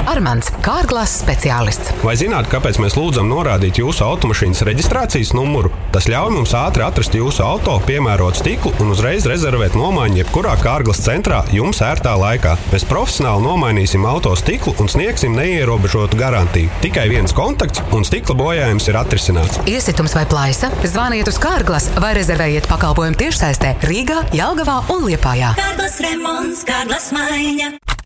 Armands, Kārglass speciālists. Vai zināt, kāpēc mēs lūdzam norādīt jūsu automašīnas reģistrācijas numuru? Tas ļauj mums ātri atrast jūsu auto, piemērot stiklu un uzreiz rezervēt nomaiņu jebkurā Kārglass centrā jums ērtā laikā. Mēs profesionāli nomainīsim auto stiklu un sniegsim neierobežotu garantiju. Tikai viens kontakts un stikla bojājums ir atrisināts. Iesitums vai plaisa? Zvaniet uz Kārglass vai rezervējiet pakalpojumu tiešsaistē Rīgā, Jelgavā un Liepājā. Kārglass remonts, Kārglass maiņa.